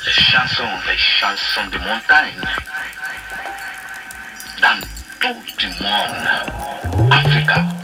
les chansons de montagne, dans tout le monde, Africa.